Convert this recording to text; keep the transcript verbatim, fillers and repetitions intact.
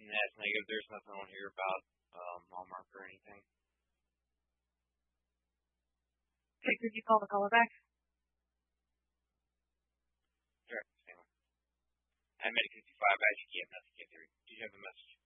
that's negative. There's nothing on here about um, Hallmark or anything. Okay, could you call the caller back? Sure. At Medic fifty-five, I should get nothing. Did you have a message?